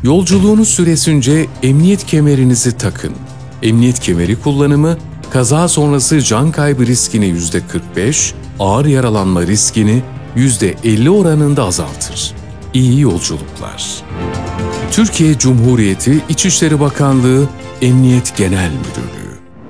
Yolculuğunuz süresince emniyet kemerinizi takın. Emniyet kemeri kullanımı, kaza sonrası can kaybı riskini %45, ağır yaralanma riskini %50 oranında azaltır. İyi yolculuklar. Türkiye Cumhuriyeti İçişleri Bakanlığı Emniyet Genel Müdürlüğü